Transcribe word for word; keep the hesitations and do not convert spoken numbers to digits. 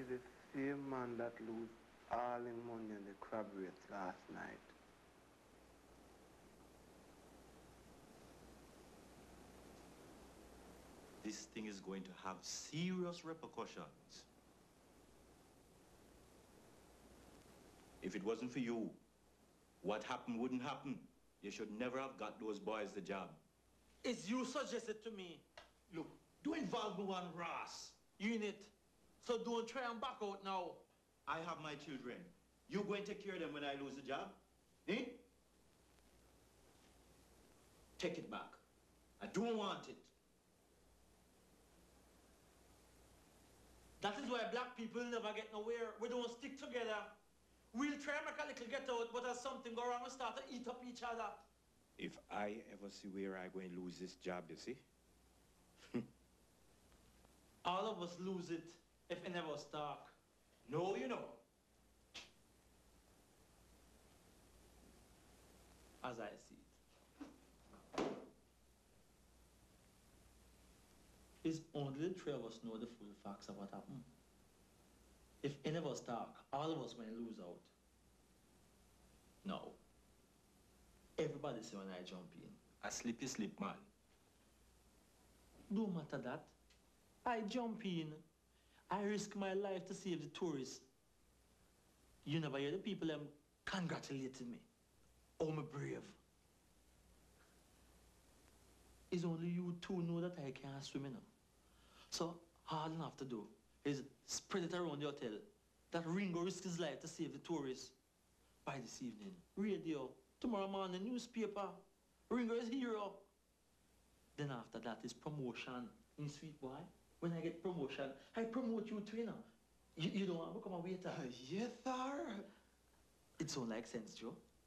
the same man that lose all in money in the crab race last night. This thing is going to have serious repercussions. If it wasn't for you, what happened wouldn't happen. You should never have got those boys the job. It's you suggested to me. Look, don't involve me one Ross. You in it. So don't try and back out now. I have my children. You going to take care of them when I lose the job? Eh? Take it back. I don't want it. That is why black people never get nowhere. We don't stick together. We'll try and make a little get out, but as something go wrong, we start to eat up each other. If I ever see where I'm going to lose this job, you see? All of us lose it if any of us talk. No, you know. As I see it. It's only the three of us know the full facts of what happened. If any of us talk, all of us may lose out. No. Everybody say when I jump in, I sleep, you sleep, man. Don't matter that. I jump in. I risk my life to save the tourists. You never hear the people them congratulating me. Oh, my brave. It's only you two know that I can't swim enough. So all I have to do is spread it around the hotel that Ringo risked his life to save the tourists. By this evening, radio, tomorrow morning, newspaper, Ringo is hero. Then after that is promotion. In Sweet Boy, when I get promotion, I promote you too, you know. You, you don't want to become a waiter? Uh, yes, sir. It sounds like sense, Joe.